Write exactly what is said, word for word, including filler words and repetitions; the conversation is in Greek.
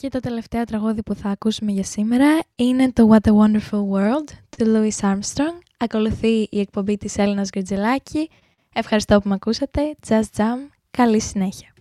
Και το τελευταίο τραγούδι που θα ακούσουμε για σήμερα είναι το What a Wonderful World του Louis Armstrong. Ακολουθεί η εκπομπή της Έλληνας Γκριτζελάκη. Ευχαριστώ που με ακούσατε. Just Jam. Καλή συνέχεια.